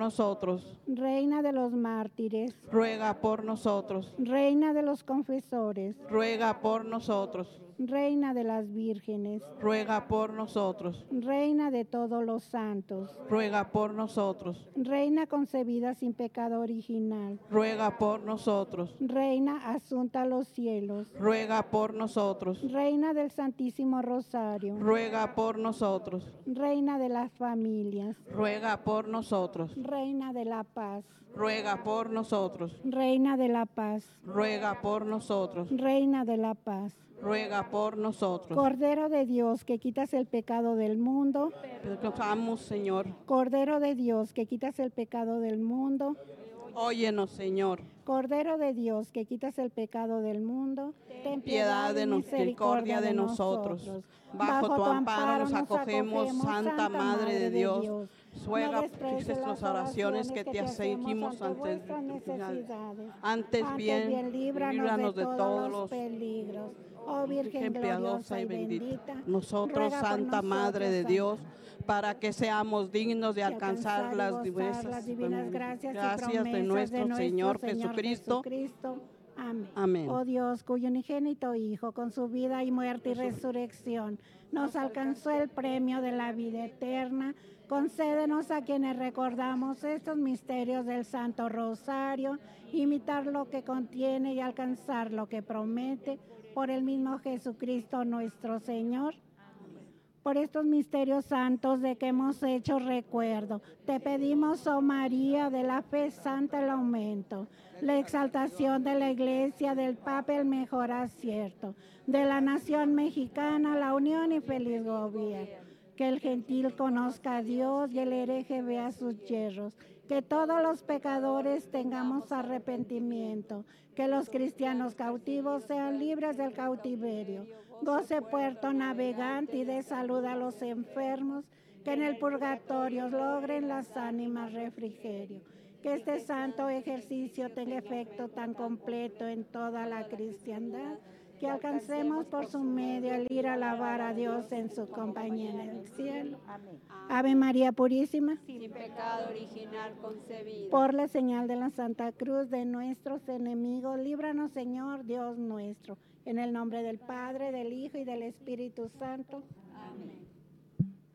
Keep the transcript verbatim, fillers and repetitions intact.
nosotros. Reina de los mártires, Ruega por nosotros. Reina de los confesores, Ruega por nosotros. Reina de las vírgenes, Ruega por nosotros. Reina de todos los santos, Ruega por nosotros. Reina concebida sin pecado original, Ruega por nosotros. Reina asunta a los cielos, Ruega por nosotros. Reina del Santísimo Rosario, Ruega por nosotros. Reina de las familias, Ruega por nosotros. Reina de la paz, Ruega por nosotros. Reina de la paz, Ruega por nosotros. Reina de la paz. Ruega por nosotros. Cordero de Dios, que quitas el pecado del mundo. Perdónanos, Señor. Cordero de Dios, que quitas el pecado del mundo. Óyenos, Señor. Cordero de Dios, que quitas el pecado del mundo. Ten piedad de misericordia de nosotros. Bajo tu amparo nos acogemos, Santa Madre de Dios. Ruega por nuestras oraciones que te seguimos ante vuestras necesidades. Antes bien, líbranos de todos los peligros. Oh Virgen piadosa y bendita, nosotros, Santa Madre de Dios, para que seamos dignos de alcanzar las diversas divinas gracias, gracias de nuestro Señor Jesucristo. Amén. Amén. Oh Dios, cuyo unigénito Hijo, con su vida y muerte y resurrección, nos alcanzó el premio de la vida eterna, concédenos a quienes recordamos estos misterios del Santo Rosario, imitar lo que contiene y alcanzar lo que promete, por el mismo Jesucristo nuestro Señor. Por estos misterios santos de que hemos hecho recuerdo, te pedimos, oh María, de la fe santa el aumento, la exaltación de la Iglesia, del Papa el mejor acierto, de la nación mexicana la unión y feliz gobierno, que el gentil conozca a Dios y el hereje vea sus yerros, que todos los pecadores tengamos arrepentimiento, que los cristianos cautivos sean libres del cautiverio, goce puerto navegante y dé salud a los enfermos, que en el purgatorio logren las ánimas refrigerio, que este santo ejercicio tenga efecto tan completo en toda la cristiandad, que alcancemos por su medio el ir a alabar a Dios en su compañía en el cielo. Amén. Ave María Purísima, Sin pecado original concebida. por la señal de la Santa Cruz de nuestros enemigos, líbranos, Señor Dios nuestro, en el nombre del Padre, del Hijo y del Espíritu Santo. Amén.